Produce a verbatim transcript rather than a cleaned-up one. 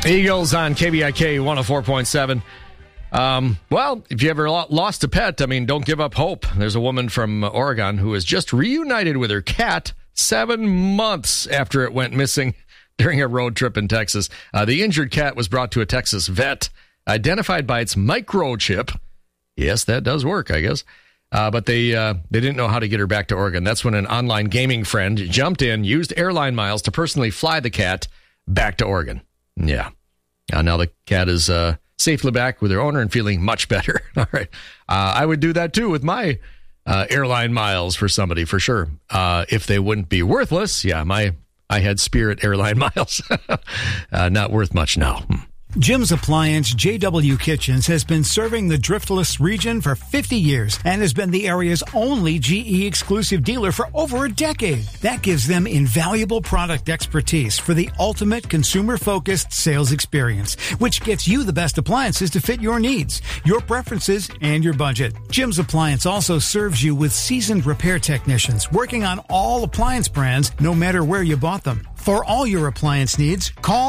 Eagles on K B I K one oh four point seven. Um, well, if you ever lost a pet, I mean, don't give up hope. There's a woman from Oregon who has just reunited with her cat seven months after it went missing during a road trip in Texas. Uh, the injured cat was brought to a Texas vet, identified by its microchip. Yes, that does work, I guess. Uh, but they uh, they didn't know how to get her back to Oregon. That's when an online gaming friend jumped in, used airline miles to personally fly the cat back to Oregon. Yeah. Uh, now the cat is uh, safely back with her owner and feeling much better. All right. Uh, I would do that, too, with my uh, airline miles for somebody, for sure. Uh, if they wouldn't be worthless, yeah, my I had Spirit airline miles. uh, not worth much now. Jim's Appliance J W Kitchens has been serving the Driftless region for fifty years and has been the area's only G E exclusive dealer for over a decade. That gives them invaluable product expertise for the ultimate consumer-focused sales experience, which gets you the best appliances to fit your needs, your preferences, and your budget. Jim's Appliance also serves you with seasoned repair technicians working on all appliance brands, no matter where you bought them. For all your appliance needs, call